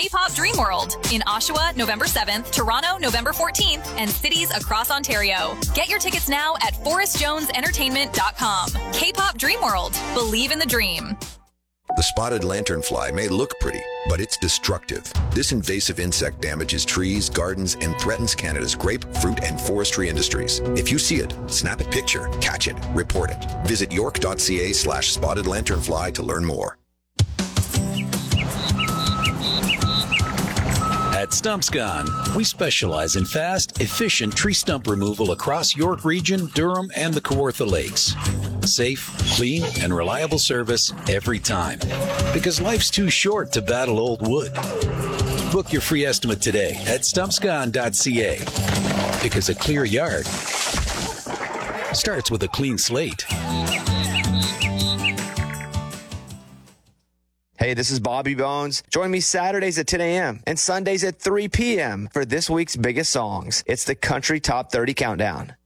K-Pop Dream World in Oshawa, November 7th, Toronto, November 14th, and cities across Ontario. Get your tickets now at forrestjonesentertainment.com. K-Pop Dream World. Believe in the dream. The spotted lanternfly may look pretty, but it's destructive. This invasive insect damages trees, gardens, and threatens Canada's grape, fruit, and forestry industries. If you see it, snap a picture, catch it, report it. Visit york.ca/spotted lanternfly to learn more. At Stumps Gone, we specialize in fast, efficient tree stump removal across York Region, Durham, and the Kawartha Lakes. Safe, clean, and reliable service every time. Because life's too short to battle old wood. Book your free estimate today at stumpsgone.ca. Because a clear yard starts with a clean slate. Hey, this is Bobby Bones. Join me Saturdays at 10 a.m. and Sundays at 3 p.m. for this week's biggest songs. It's the Country Top 30 Countdown.